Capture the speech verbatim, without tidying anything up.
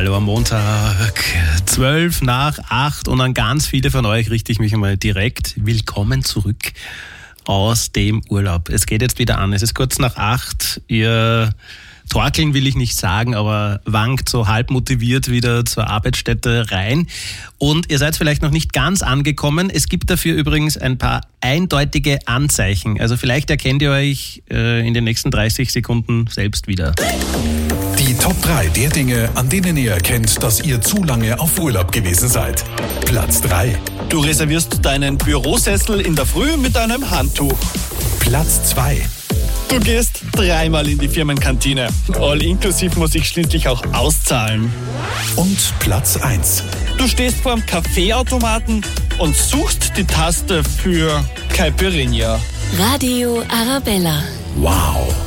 Hallo am Montag, zwölf nach acht und an ganz viele von euch richte ich mich einmal direkt willkommen zurück aus dem Urlaub. Es geht jetzt wieder an, es ist kurz nach acht, ihr torkeln will ich nicht sagen, aber wankt so halb motiviert wieder zur Arbeitsstätte rein. Und ihr seid vielleicht noch nicht ganz angekommen. Es gibt dafür übrigens ein paar eindeutige Anzeichen. Also vielleicht erkennt ihr euch äh, in den nächsten dreißig Sekunden selbst wieder. Die Top drei der Dinge, an denen ihr erkennt, dass ihr zu lange auf Urlaub gewesen seid. Platz drei. Du reservierst deinen Bürosessel in der Früh mit einem Handtuch. Platz zwei. Du gehst dreimal in die Firmenkantine. All inklusiv muss ich schließlich auch auszahlen. Und Platz eins. Du stehst vor dem Kaffeeautomaten und suchst die Taste für Caipirinha. Radio Arabella. Wow.